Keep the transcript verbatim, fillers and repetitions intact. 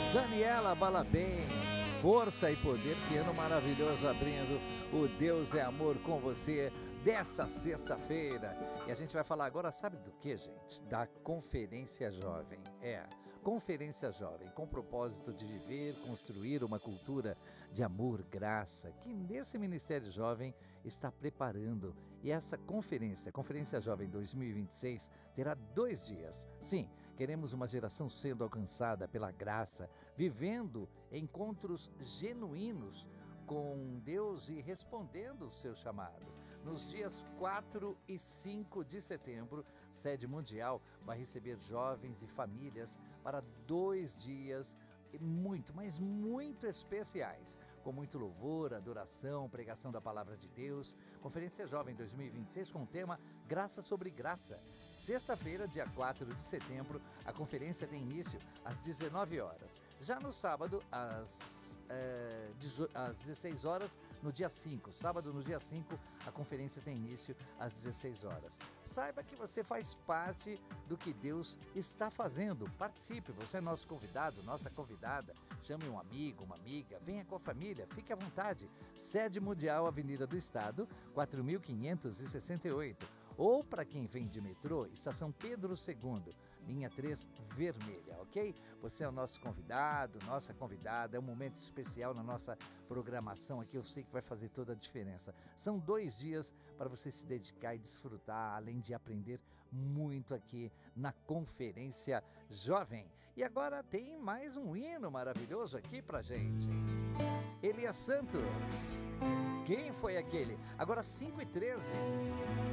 Daniela Balabem, força e poder, que ano maravilhoso abrindo o Deus é Amor com você dessa sexta-feira. E a gente vai falar agora, sabe do que, gente? Da Conferência Jovem. É, Conferência Jovem, com o propósito de viver, construir uma cultura de amor, graça, que nesse Ministério Jovem está preparando. E essa conferência, Conferência Jovem dois mil e vinte e seis, terá dois dias. Sim, queremos uma geração sendo alcançada pela graça, vivendo encontros genuínos com Deus e respondendo o seu chamado. Nos dias quatro e cinco de setembro, Sede Mundial vai receber jovens e famílias para dois dias muito, mas muito especiais, com muito louvor, adoração, pregação da Palavra de Deus. Conferência Jovem dois mil e vinte e seis com o tema Graça sobre Graça. Sexta-feira, dia quatro de setembro, a conferência tem início às dezenove horas. Já no sábado, às, é, às dezesseis horas, no dia cinco. Sábado, no dia cinco, a conferência tem início às dezesseis horas. Saiba que você faz parte do que Deus está fazendo. Participe, você é nosso convidado, nossa convidada. Chame um amigo, uma amiga, venha com a família, fique à vontade. Sede Mundial, Avenida do Estado, quatro mil quinhentos e sessenta e oito. Ou para quem vem de metrô, Estação Pedro segundo, linha três, vermelha, ok? Você é o nosso convidado, nossa convidada, é um momento especial na nossa programação aqui, eu sei que vai fazer toda a diferença. São dois dias para você se dedicar e desfrutar, além de aprender muito aqui na Conferência Jovem. E agora tem mais um hino maravilhoso aqui pra gente. Elias Santos, quem foi aquele? Agora cinco e treze.